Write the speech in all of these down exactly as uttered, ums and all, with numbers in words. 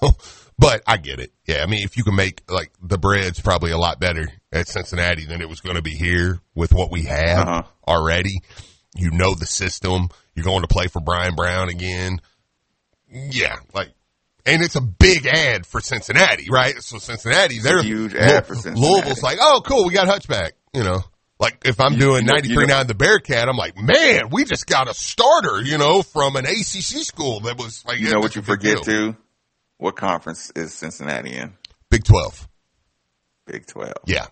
But I get it. Yeah, I mean, if you can make, like, the bread's probably a lot better at Cincinnati than it was going to be here with what we have uh-huh. already. You know the system. You're going to play for Brian Brown again. Yeah, like, and it's a big ad for Cincinnati, right? So Cincinnati, they're a huge ad for Cincinnati. Louisville's like, oh, cool, we got Hutch back, you know. Like, if I'm doing ninety-three point nine The Bearcat, I'm like, man, we just got a starter, you know, from an A C C school that was like, you know what you forget too? What conference is Cincinnati in? Big twelve. Big twelve. Yeah.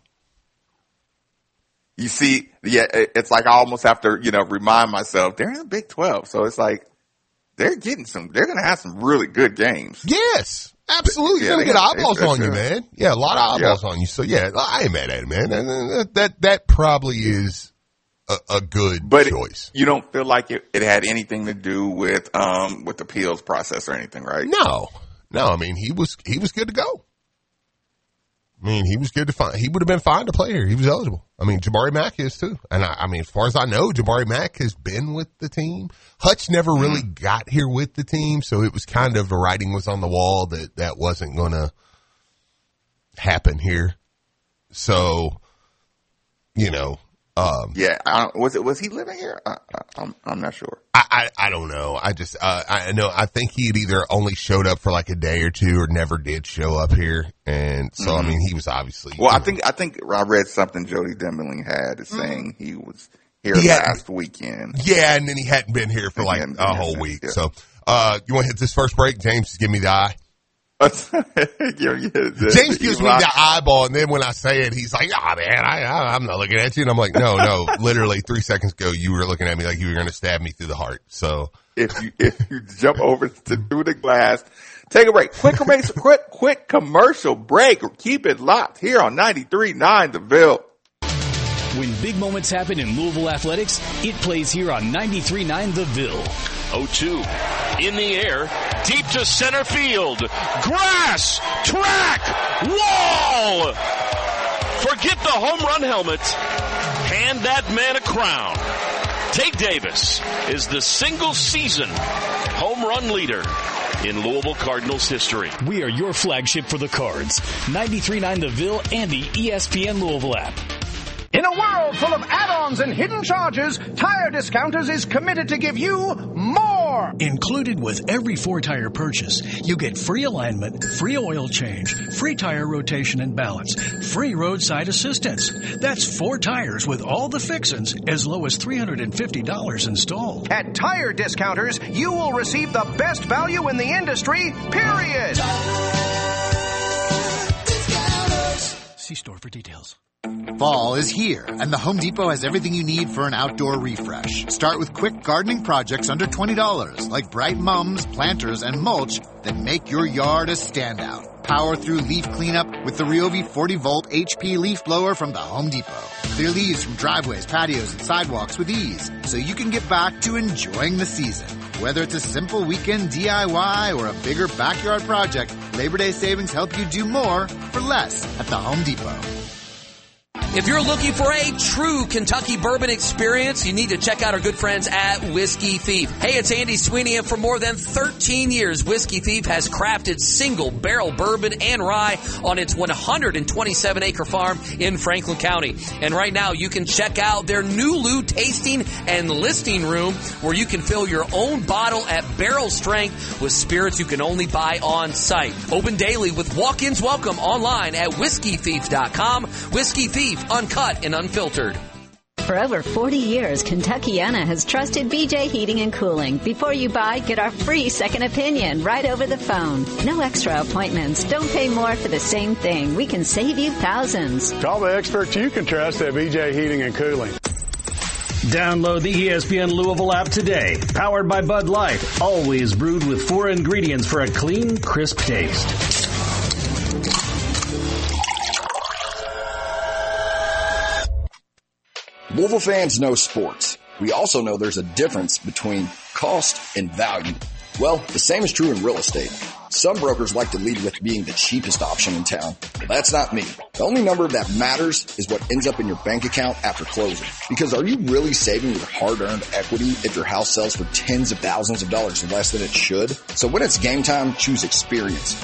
You see, yeah, it's like I almost have to, you know, remind myself they're in the Big twelve. So it's like they're getting some, they're going to have some really good games. Yes. Absolutely. You're yeah, going to get eyeballs on you, man. Yeah, a lot of eyeballs yeah. on you. So, yeah, I ain't mad at it, man. That, that, that probably is a, a good but choice. You don't feel like it, it had anything to do with, um, with the appeals process or anything, right? No. No, I mean, he was, he was good to go. I mean, he was good to find. He would have been fine to play here. He was eligible. I mean, Jabari Mack is too. And I, I mean, as far as I know, Jabari Mack has been with the team. Hutch never really mm-hmm. got here with the team, so it was kind of the writing was on the wall that that wasn't going to happen here. So, you know, um, yeah, I don't, was it was he living here? I, I, I'm I'm not sure. I, I I don't know. I just uh, I know I think he had either only showed up for like a day or two or never did show up here, and so mm-hmm. I mean he was obviously. Well, I know. think I think I read something Jody Demling had is saying mm-hmm. he was here he last weekend. Yeah, and then he hadn't been here for like a whole week. Yeah. So, uh, you want to hit this first break? James, just give me the eye. James gives me the eyeball, and then when I say it, he's like, "Ah, oh, man, I, I, I'm not looking at you." And I'm like, "No, no." Literally three seconds ago, you were looking at me like you were going to stab me through the heart. So if you if you jump over to through the glass, take a break. Quick, quick, quick commercial break, or keep it locked here on ninety-three point nine The Ville. When big moments happen in Louisville athletics, it plays here on ninety-three point nine The Ville. oh two in the air, deep to center field. Grass, track, wall. Forget the home run helmet. Hand that man a crown. Tate Davis is the single season home run leader in Louisville Cardinals history. We are your flagship for the Cards. ninety-three point nine The Ville and the E S P N Louisville app. In a world full of add-ons and hidden charges, Tire Discounters is committed to give you more. Included with every four-tire purchase, you get free alignment, free oil change, free tire rotation and balance, free roadside assistance. That's four tires with all the fixins as low as three hundred fifty dollars installed. At Tire Discounters, you will receive the best value in the industry, period. See store for details. Fall is here, and the Home Depot has everything you need for an outdoor refresh. Start with quick gardening projects under twenty dollars, like bright mums, planters, and mulch that make your yard a standout. Power through leaf cleanup with the Ryobi forty volt H P leaf blower from the Home Depot. Clear leaves from driveways, patios, and sidewalks with ease, so you can get back to enjoying the season. Whether it's a simple weekend D I Y or a bigger backyard project, Labor Day savings help you do more for less at the Home Depot. If you're looking for a true Kentucky bourbon experience, you need to check out our good friends at Whiskey Thief. Hey, it's Andy Sweeney, and for more than thirteen years, Whiskey Thief has crafted single barrel bourbon and rye on its one hundred twenty-seven acre farm in Franklin County. And right now, you can check out their new Lou tasting and listing room where you can fill your own bottle at barrel strength with spirits you can only buy on site. Open daily with walk-ins welcome online at whiskey thief dot com. Whiskey Thief, uncut and unfiltered. For over forty years, Kentuckiana has trusted B J Heating and Cooling. Before you buy, get our free second opinion right over the phone. No extra appointments. Don't pay more for the same thing. We can save you thousands. Call the experts you can trust at B J Heating and Cooling. Download the E S P N Louisville app today. Powered by Bud Light. Always brewed with four ingredients for a clean, crisp taste. Louisville fans know sports. We also know there's a difference between cost and value. Well, the same is true in real estate. Some brokers like to lead with being the cheapest option in town. Well, that's not me. The only number that matters is what ends up in your bank account after closing. Because are you really saving your hard-earned equity if your house sells for tens of thousands of dollars less than it should? So when it's game time, choose experience.